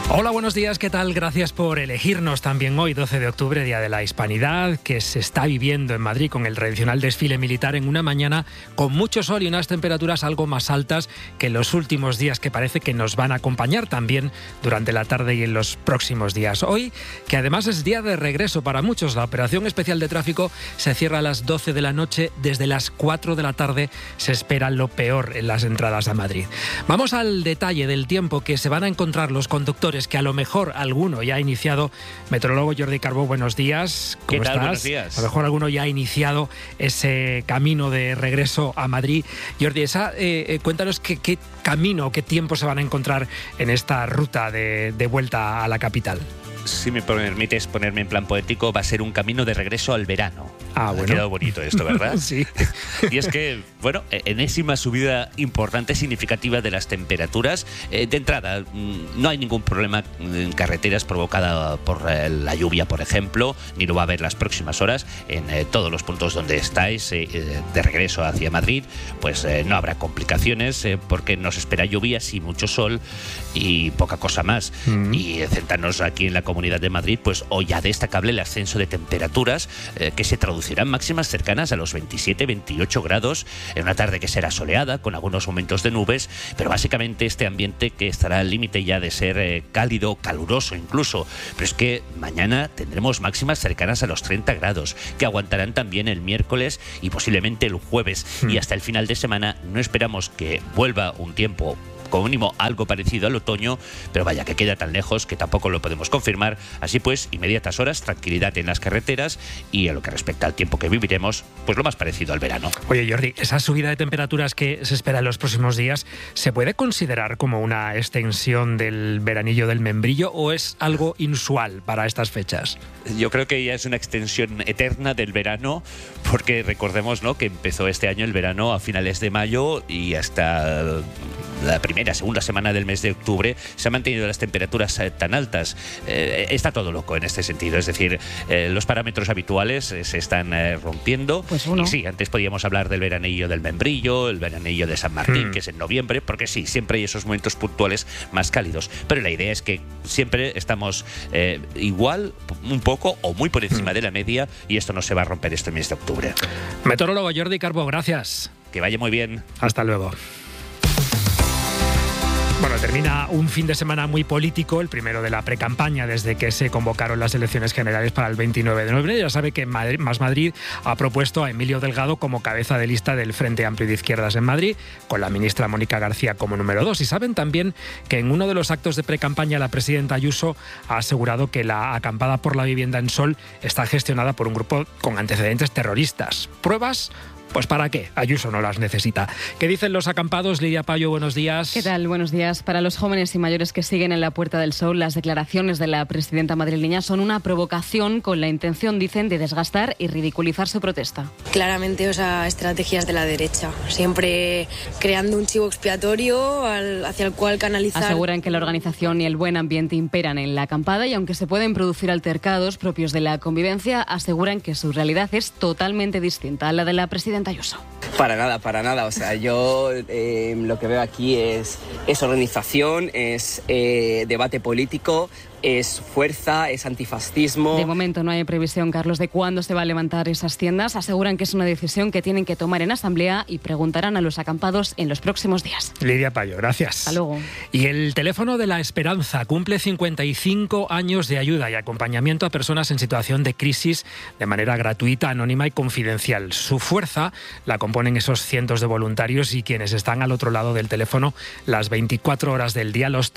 Hola, buenos días, ¿qué tal? Gracias por elegirnos también hoy, 12 de octubre, Día de la Hispanidad, que se está viviendo en Madrid con el tradicional desfile militar en una mañana con mucho sol y unas temperaturas algo más altas que en los últimos días, que parece que nos van a acompañar también durante la tarde y en los próximos días. Hoy, que además es día de regreso para muchos, la operación especial de tráfico se cierra a las 12 de la noche, desde las 4 de la tarde se espera lo peor en las entradas a Madrid. Vamos al detalle del tiempo que se van a encontrar los conductores, que a lo mejor alguno ya ha iniciado. Meteorólogo Jordi Carbó, buenos días. ¿Cómo estás? Buenos días. A lo mejor alguno ya ha iniciado ese camino de regreso a Madrid. Jordi, cuéntanos qué camino, qué tiempo se van a encontrar en esta ruta de vuelta a la capital. Si me permites ponerme en plan poético, va a ser un camino de regreso al verano. Bueno. Ha quedado bonito esto, ¿verdad? Sí. Y es que, bueno, enésima subida importante, significativa de las temperaturas. De entrada, no hay ningún problema en carreteras provocada por la lluvia, por ejemplo, ni lo va a haber las próximas horas. En todos los puntos donde estáis de regreso hacia Madrid, pues no habrá complicaciones, porque nos espera lluvias y mucho sol y poca cosa más. Y centrarnos aquí en la Comunidad de Madrid, pues hoy ya destacable el ascenso de temperaturas que se traducirán máximas cercanas a los 27-28 grados en una tarde que será soleada, con algunos momentos de nubes, pero básicamente este ambiente que estará al límite ya de ser cálido, caluroso incluso. Pero es que mañana tendremos máximas cercanas a los 30 grados, que aguantarán también el miércoles y posiblemente el jueves. Y hasta el final de semana no esperamos que vuelva un tiempo como mínimo algo parecido al otoño, pero vaya que queda tan lejos que tampoco lo podemos confirmar. Así pues, inmediatas horas, tranquilidad en las carreteras, y en lo que respecta al tiempo que viviremos, pues lo más parecido al verano. Oye, Jordi, esa subida de temperaturas que se espera en los próximos días, ¿se puede considerar como una extensión del veranillo del membrillo o es algo inusual para estas fechas? Yo creo que ya es una extensión eterna del verano, porque recordemos, ¿no?, que empezó este año el verano a finales de mayo y hasta la segunda semana del mes de octubre se han mantenido las temperaturas tan altas. Está todo loco en este sentido, es decir, los parámetros habituales se están rompiendo. Pues uno. Y sí, antes podíamos hablar del veranillo del membrillo, el veranillo de San Martín, que es en noviembre, porque sí, siempre hay esos momentos puntuales más cálidos, pero la idea es que siempre estamos igual, un poco o muy por encima de la media, y esto no se va a romper este mes de octubre. Meteorólogo Jordi Carbó, gracias. Que vaya muy bien. Hasta luego. Bueno, termina un fin de semana muy político, el primero de la precampaña desde que se convocaron las elecciones generales para el 29 de noviembre. Ya sabe que Más Madrid ha propuesto a Emilio Delgado como cabeza de lista del Frente Amplio de Izquierdas en Madrid, con la ministra Mónica García como número 2. Y saben también que en uno de los actos de precampaña la presidenta Ayuso ha asegurado que la acampada por la vivienda en Sol está gestionada por un grupo con antecedentes terroristas. ¿Pruebas? Pues ¿para qué? Ayuso no las necesita. ¿Qué dicen los acampados? Lidia Payo, buenos días. ¿Qué tal? Buenos días. Para los jóvenes y mayores que siguen en la Puerta del Sol, las declaraciones de la presidenta madrileña son una provocación con la intención, dicen, de desgastar y ridiculizar su protesta. Claramente, estrategias de la derecha, siempre creando un chivo expiatorio hacia el cual canalizar. Aseguran que la organización y el buen ambiente imperan en la acampada, y aunque se pueden producir altercados propios de la convivencia, aseguran que su realidad es totalmente distinta a la de la presidenta Ayuso. Para nada. O sea, yo lo que veo aquí es organización, es debate político, es fuerza, es antifascismo. De momento no hay previsión, Carlos, de cuándo se va a levantar esas tiendas. Aseguran que es una decisión que tienen que tomar en asamblea y preguntarán a los acampados en los próximos días. Lidia Payo, gracias. Hasta luego. Y el teléfono de la esperanza cumple 55 años de ayuda y acompañamiento a personas en situación de crisis de manera gratuita, anónima y confidencial. Su fuerza la componen esos cientos de voluntarios y quienes están al otro lado del teléfono las 24 horas del día, los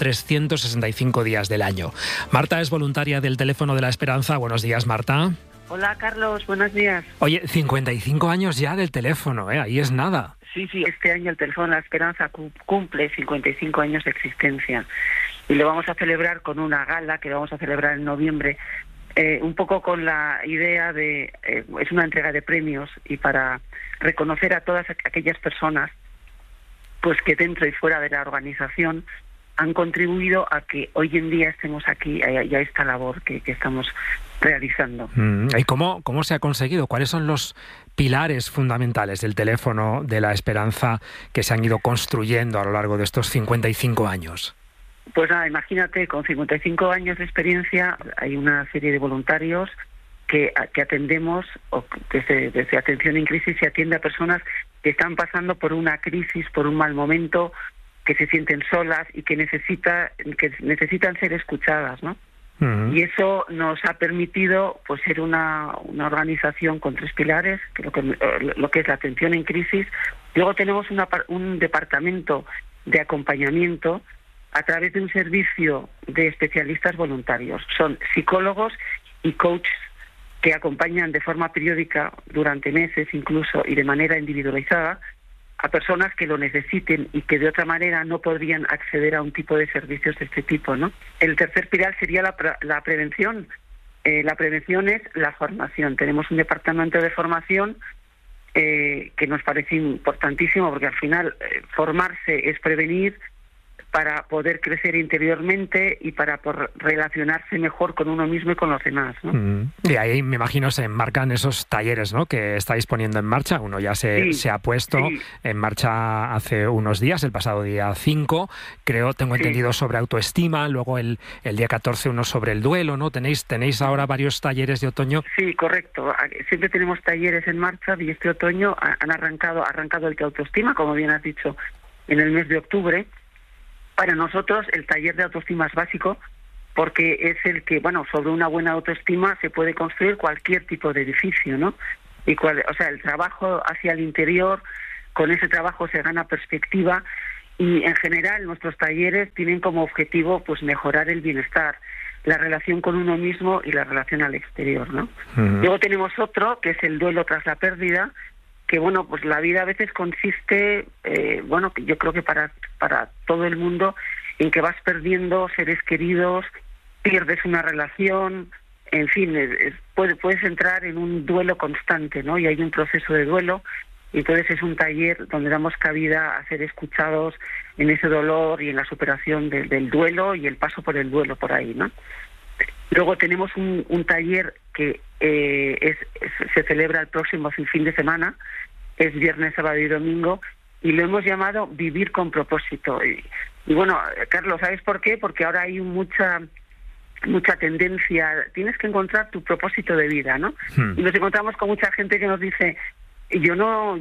365 días del año. Marta es voluntaria del teléfono de la esperanza. Buenos días, Marta. Hola, Carlos, buenos días. Oye, 55 años ya del teléfono, ahí es nada. Sí, este año el teléfono de la esperanza cumple 55 años de existencia y lo vamos a celebrar con una gala que vamos a celebrar en noviembre, un poco con la idea de, es una entrega de premios y para reconocer a todas aquellas personas pues que dentro y fuera de la organización han contribuido a que hoy en día estemos aquí y a esta labor que estamos realizando. ¿Y cómo se ha conseguido? ¿Cuáles son los pilares fundamentales del teléfono de la esperanza que se han ido construyendo a lo largo de estos 55 años? Pues nada, imagínate, con 55 años de experiencia hay una serie de voluntarios que atendemos, o desde Atención en Crisis se atiende a personas que están pasando por una crisis, por un mal momento, que se sienten solas y que necesitan ser escuchadas, ¿no? Y eso nos ha permitido pues ser una organización con 3 pilares, que lo que es la atención en crisis. Luego tenemos un departamento de acompañamiento a través de un servicio de especialistas voluntarios. Son psicólogos y coaches que acompañan de forma periódica, durante meses incluso, y de manera individualizada, a personas que lo necesiten y que de otra manera no podrían acceder a un tipo de servicios de este tipo, ¿no? El tercer pilar sería la prevención. La prevención es la formación. Tenemos un departamento de formación que nos parece importantísimo, porque al final formarse es prevenir, para poder crecer interiormente y para relacionarse mejor con uno mismo y con los demás, ¿no? Y ahí me imagino se enmarcan esos talleres, ¿no?, que estáis poniendo en marcha. Uno ya se ha puesto en marcha hace unos días, el pasado día 5, tengo entendido, sobre autoestima, luego el día 14 uno sobre el duelo, ¿no? Tenéis ahora varios talleres de otoño. Sí, correcto. Siempre tenemos talleres en marcha y este otoño ha arrancado el de autoestima, como bien has dicho, en el mes de octubre. Para nosotros el taller de autoestima es básico porque es el que, sobre una buena autoestima se puede construir cualquier tipo de edificio, ¿no? El trabajo hacia el interior, con ese trabajo se gana perspectiva y en general nuestros talleres tienen como objetivo pues mejorar el bienestar, la relación con uno mismo y la relación al exterior, ¿no? Luego tenemos otro que es el duelo tras la pérdida, que pues la vida a veces consiste, yo creo que para todo el mundo, en que vas perdiendo seres queridos, pierdes una relación, en fin, puedes entrar en un duelo constante, ¿no? Y hay un proceso de duelo, y entonces es un taller donde damos cabida a ser escuchados en ese dolor y en la superación del duelo y el paso por el duelo por ahí, ¿no? Luego tenemos un taller que se celebra el próximo fin de semana, es viernes, sábado y domingo, y lo hemos llamado Vivir con propósito. Y Carlos, ¿sabes por qué? Porque ahora hay mucha tendencia, tienes que encontrar tu propósito de vida, ¿no? Y nos encontramos con mucha gente que nos dice, yo no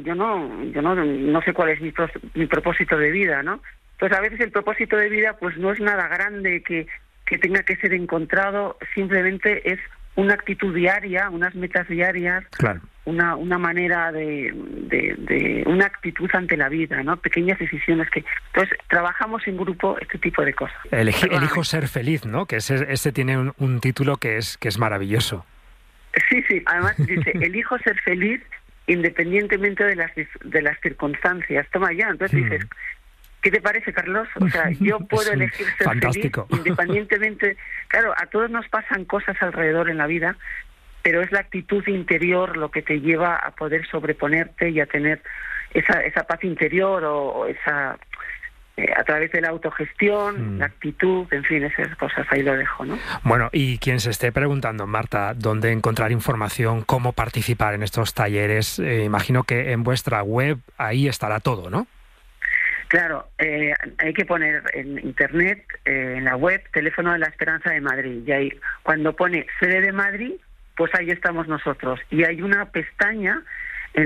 sé cuál es mi propósito de vida, ¿no? Pues a veces el propósito de vida pues no es nada grande que tenga que ser encontrado, simplemente es una actitud diaria, unas metas diarias, claro, una manera de una actitud ante la vida, ¿no? Pequeñas decisiones que... Entonces, trabajamos en grupo este tipo de cosas. Elijo ser feliz, ¿no? Que ese tiene un título que es maravilloso. Sí, además dice, elijo ser feliz independientemente de las circunstancias. Toma ya, entonces dices... ¿Qué te parece, Carlos? O sea, yo puedo elegir ser fantástico, feliz independientemente... Claro, a todos nos pasan cosas alrededor en la vida, pero es la actitud interior lo que te lleva a poder sobreponerte y a tener esa paz interior o esa... a través de la autogestión, la actitud, en fin, esas cosas, ahí lo dejo, ¿no? Bueno, y quien se esté preguntando, Marta, dónde encontrar información, cómo participar en estos talleres, imagino que en vuestra web ahí estará todo, ¿no? Claro, hay que poner en internet, en la web, Teléfono de la Esperanza de Madrid. Y ahí, cuando pone sede de Madrid, pues ahí estamos nosotros. Y hay una pestaña en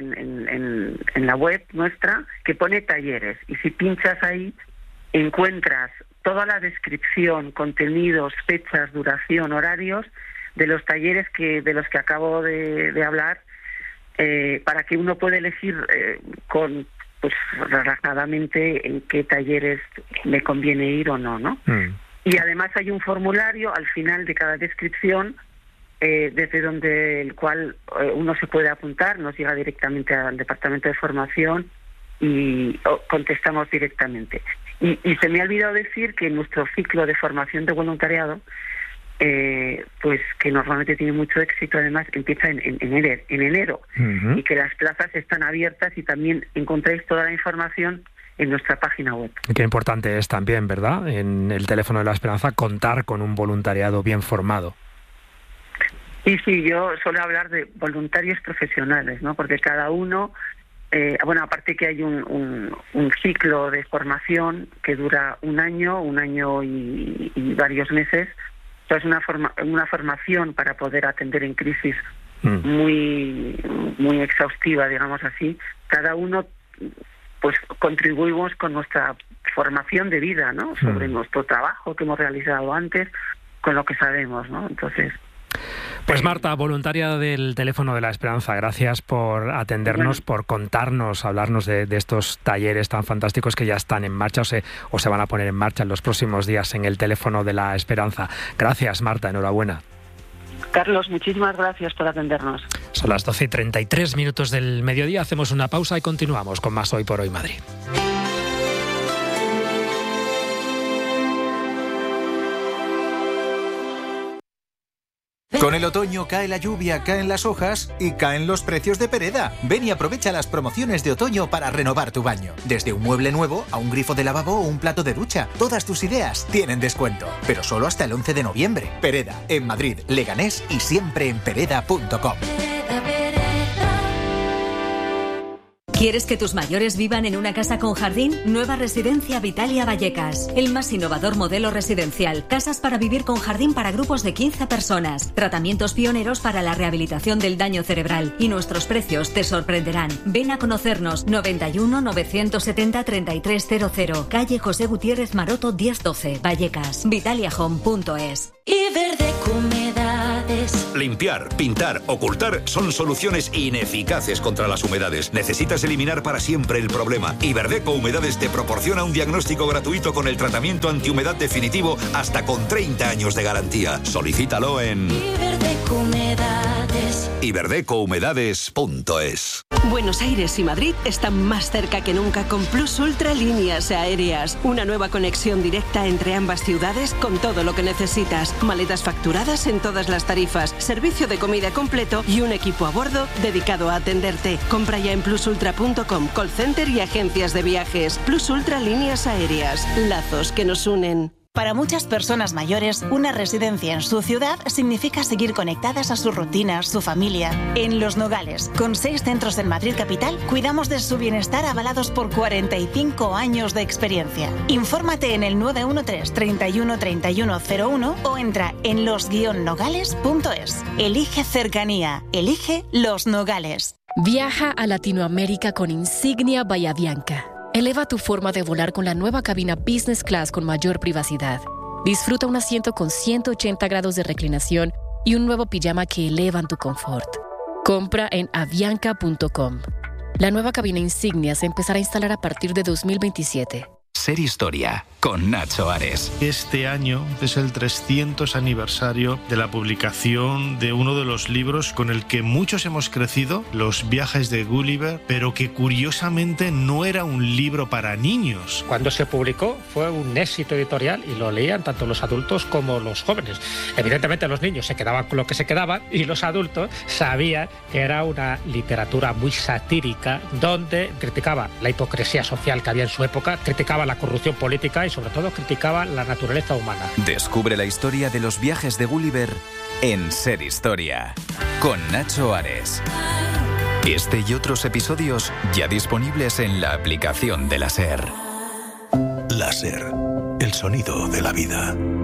la web nuestra que pone talleres. Y si pinchas ahí, encuentras toda la descripción, contenidos, fechas, duración, horarios de los talleres de los que acabo de hablar, para que uno pueda elegir pues relajadamente en qué talleres me conviene ir o no, ¿no? Y además hay un formulario al final de cada descripción desde el cual uno se puede apuntar, nos llega directamente al departamento de formación y contestamos directamente. Y se me ha olvidado decir que nuestro ciclo de formación de voluntariado, pues que normalmente tiene mucho éxito, además empieza en enero, y que las plazas están abiertas y también encontráis toda la información en nuestra página web. Qué importante es también, ¿verdad?, en el Teléfono de la Esperanza, contar con un voluntariado bien formado. Y sí, yo suelo hablar de voluntarios profesionales, ¿no? Porque cada uno aparte que hay un ciclo de formación que dura un año y varios meses. Es una formación para poder atender en crisis muy exhaustiva, digamos así. Cada uno pues contribuimos con nuestra formación de vida, ¿no? Sobre nuestro trabajo que hemos realizado antes, con lo que sabemos, ¿no? Entonces... Pues Marta, voluntaria del Teléfono de la Esperanza, gracias por atendernos, por contarnos, hablarnos de estos talleres tan fantásticos que ya están en marcha o se van a poner en marcha en los próximos días en el Teléfono de la Esperanza. Gracias, Marta, enhorabuena. Carlos, muchísimas gracias por atendernos. Son las 12:33 del mediodía, hacemos una pausa y continuamos con más Hoy por Hoy Madrid. Con el otoño cae la lluvia, caen las hojas y caen los precios de Pereda. Ven y aprovecha las promociones de otoño para renovar tu baño. Desde un mueble nuevo a un grifo de lavabo o un plato de ducha. Todas tus ideas tienen descuento, pero solo hasta el 11 de noviembre. Pereda, en Madrid, Leganés y siempre en pereda.com. ¿Quieres que tus mayores vivan en una casa con jardín? Nueva Residencia Vitalia Vallecas. El más innovador modelo residencial. Casas para vivir con jardín para grupos de 15 personas. Tratamientos pioneros para la rehabilitación del daño cerebral. Y nuestros precios te sorprenderán. Ven a conocernos. 91 970 3300. Calle José Gutiérrez Maroto 1012. Vallecas. vitaliahome.es. Iberdeco Humedades. Limpiar, pintar, ocultar son soluciones ineficaces contra las humedades. Necesitas eliminar para siempre el problema. Iberdeco Humedades te proporciona un diagnóstico gratuito con el tratamiento antihumedad definitivo hasta con 30 años de garantía. Solicítalo en Iberdeco Humedades. iberdecohumedades.es. Buenos Aires y Madrid están más cerca que nunca con Plus Ultra Líneas Aéreas. Una nueva conexión directa entre ambas ciudades con todo lo que necesitas. Maletas facturadas en todas las tarifas, servicio de comida completo y un equipo a bordo dedicado a atenderte. Compra ya en plusultra.com, call center y agencias de viajes. Plus Ultra Líneas Aéreas. Lazos que nos unen. Para muchas personas mayores, una residencia en su ciudad significa seguir conectadas a sus rutinas, su familia. En Los Nogales, con 6 centros en Madrid capital, cuidamos de su bienestar avalados por 45 años de experiencia. Infórmate en el 913 31 3101 o entra en los-nogales.es. Elige cercanía. Elige Los Nogales. Viaja a Latinoamérica con Insignia Bahía Bianca. Eleva tu forma de volar con la nueva cabina Business Class con mayor privacidad. Disfruta un asiento con 180 grados de reclinación y un nuevo pijama que elevan tu confort. Compra en avianca.com. La nueva cabina Insignia se empezará a instalar a partir de 2027. Ser Historia, con Nacho Ares. Este año es el 300 aniversario de la publicación de uno de los libros con el que muchos hemos crecido, Los viajes de Gulliver, pero que curiosamente no era un libro para niños. Cuando se publicó fue un éxito editorial y lo leían tanto los adultos como los jóvenes. Evidentemente los niños se quedaban con lo que se quedaban y los adultos sabían que era una literatura muy satírica donde criticaba la hipocresía social que había en su época, criticaba la corrupción política y sobre todo criticaba la naturaleza humana. Descubre la historia de los viajes de Gulliver en Ser Historia, con Nacho Ares. Este y otros episodios ya disponibles en la aplicación de la SER. La SER, el sonido de la vida.